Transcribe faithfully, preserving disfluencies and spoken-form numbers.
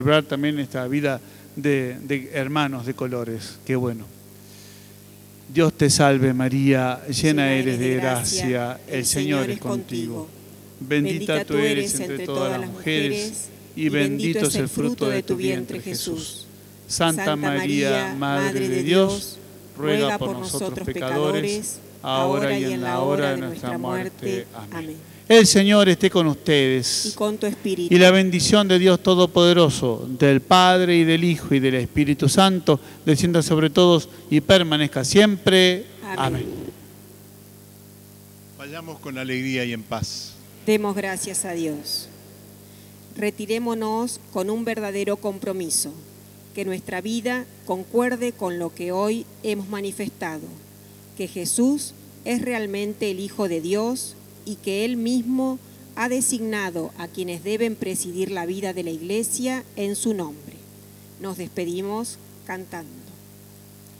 celebrar también esta vida de, de hermanos de colores. Qué bueno. Dios te salve María, llena eres de gracia, el Señor es contigo. Bendita tú eres entre todas las mujeres y bendito es el fruto de tu vientre Jesús. Santa María, Madre de Dios, ruega por nosotros pecadores, ahora y en la hora de nuestra muerte. Amén. El Señor esté con ustedes. Y con tu espíritu. Y la bendición de Dios Todopoderoso, del Padre y del Hijo y del Espíritu Santo, descienda sobre todos y permanezca siempre. Amén. Amén. Vayamos con alegría y en paz. Demos gracias a Dios. Retirémonos con un verdadero compromiso, que nuestra vida concuerde con lo que hoy hemos manifestado, que Jesús es realmente el Hijo de Dios y que Él mismo ha designado a quienes deben presidir la vida de la Iglesia en su nombre. Nos despedimos cantando.